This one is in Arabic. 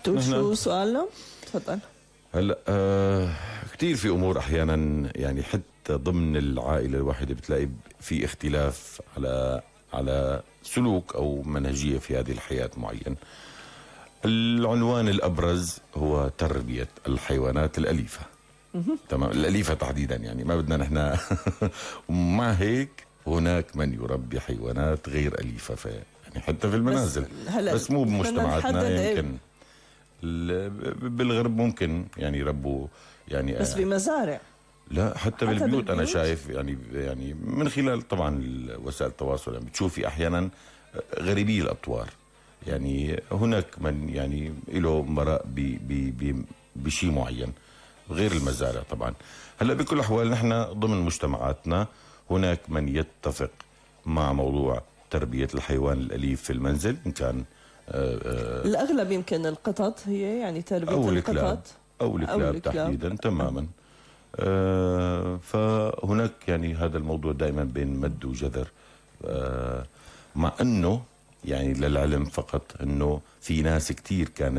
انتوا شو سؤالنا؟ تفضل. هلا كثير في امور احيانا يعني حتى ضمن العائله الواحده بتلاقي في اختلاف على سلوك او منهجيه في هذه الحياه معين. العنوان الابرز هو تربيه الحيوانات الاليفه. تمام، الاليفه تحديدا، يعني ما بدنا نحن ومع هيك هناك من يربي حيوانات غير اليفه يعني حتى في المنازل، بس مو بمجتمعاتنا. يمكن بالغرب ممكن يعني يربوا يعني بس بمزارع، لا حتى بالبيوت. انا شايف يعني من خلال طبعا وسائل التواصل يعني بتشوفي احيانا غريبي الاطوار. يعني هناك من يعني له مراء بشيء معين غير المزارع طبعا. هلا بكل الاحوال نحن ضمن مجتمعاتنا هناك من يتفق مع موضوع تربيه الحيوان الاليف في المنزل، ان كان الاغلب يمكن القطط، هي يعني تربيه أو القطط او الكلاب تحديدا. تماما. فهناك يعني هذا الموضوع دائما بين مد وجذر. مع انه يعني للعلم فقط انه في ناس كتير كانت